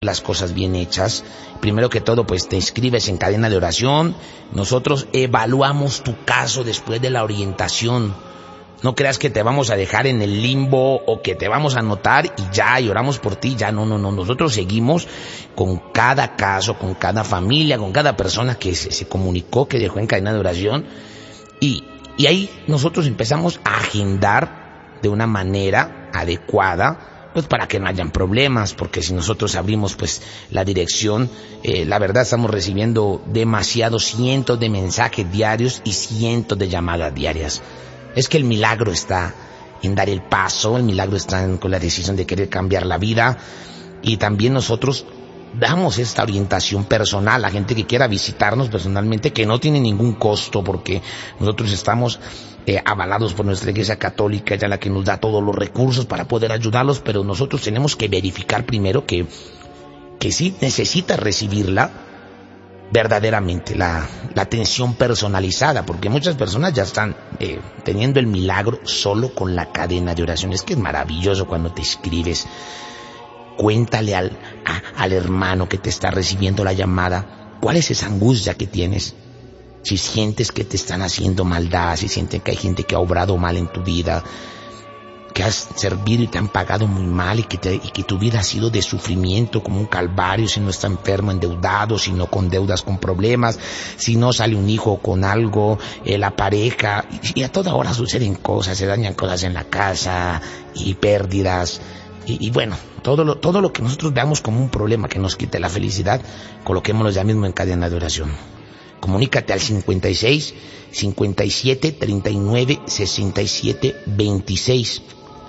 las cosas bien hechas. Primero que todo, pues te inscribes en cadena de oración. Nosotros evaluamos tu caso después de la orientación. No creas que te vamos a dejar en el limbo o que te vamos a anotar y ya, y oramos por ti. Ya, no. Nosotros seguimos con cada caso, con cada familia, con cada persona que se comunicó, que dejó en cadena de oración. Y ahí nosotros empezamos a agendar de una manera adecuada, pues para que no hayan problemas, porque si nosotros abrimos pues la dirección, la verdad estamos recibiendo demasiados, cientos de mensajes diarios y cientos de llamadas diarias. Es que el milagro está en dar el paso, el milagro está con la decisión de querer cambiar la vida, y también nosotros damos esta orientación personal a gente que quiera visitarnos personalmente, que no tiene ningún costo, porque nosotros estamos avalados por nuestra Iglesia Católica, ella la que nos da todos los recursos para poder ayudarlos, pero nosotros tenemos que verificar primero que sí necesita recibirla verdaderamente, la atención personalizada, porque muchas personas ya están teniendo el milagro solo con la cadena de oración. Es que es maravilloso cuando te escribes. Cuéntale al hermano que te está recibiendo la llamada cuál es esa angustia que tienes. Si sientes que te están haciendo maldad, si sientes que hay gente que ha obrado mal en tu vida, que has servido y te han pagado muy mal, y que tu vida ha sido de sufrimiento como un calvario, si no está enfermo, endeudado, si no con deudas, con problemas, si no sale un hijo con algo, la pareja, y a toda hora suceden cosas, se dañan cosas en la casa y pérdidas. Y bueno, todo lo que nosotros veamos como un problema que nos quite la felicidad, coloquémoslo ya mismo en cadena de oración. Comunícate al 56 57 39 67 26.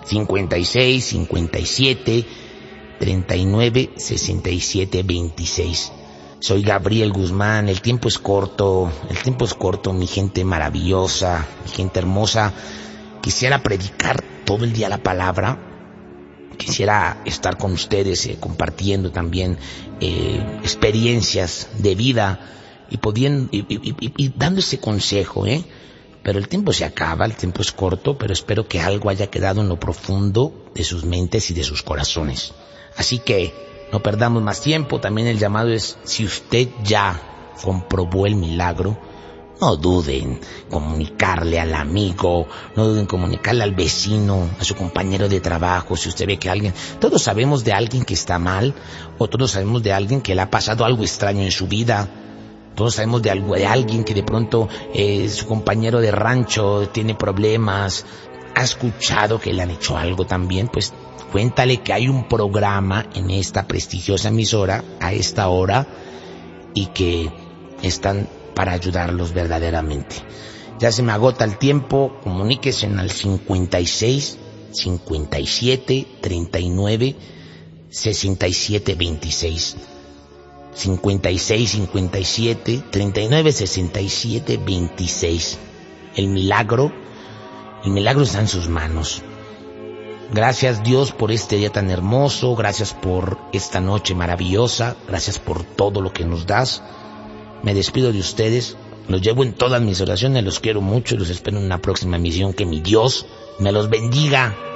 56 57 39 67 26. Soy Gabriel Guzmán. El tiempo es corto, mi gente maravillosa, mi gente hermosa. Quisiera predicar todo el día la palabra. Quisiera estar con ustedes compartiendo también experiencias de vida y dando ese consejo, pero el tiempo se acaba, el tiempo es corto, pero espero que algo haya quedado en lo profundo de sus mentes y de sus corazones. Así que no perdamos más tiempo. También el llamado es, si usted ya comprobó el milagro, no duden en comunicarle al amigo, no duden en comunicarle al vecino, a su compañero de trabajo. Si usted ve que alguien, todos sabemos de alguien que está mal, o todos sabemos de alguien que le ha pasado algo extraño en su vida. Todos sabemos de alguien que de pronto su compañero de rancho tiene problemas, ha escuchado que le han hecho algo también. Pues cuéntale que hay un programa en esta prestigiosa emisora a esta hora y que están para ayudarlos verdaderamente. Ya se me agota el tiempo. Comuníquese al 56 57 39 67 26. 56 57 39 67 26. El milagro está en sus manos. Gracias, Dios, por este día tan hermoso. Gracias por esta noche maravillosa. Gracias por todo lo que nos das. Me despido de ustedes. Los llevo en todas mis oraciones. Los quiero mucho y los espero en una próxima emisión. Que mi Dios me los bendiga.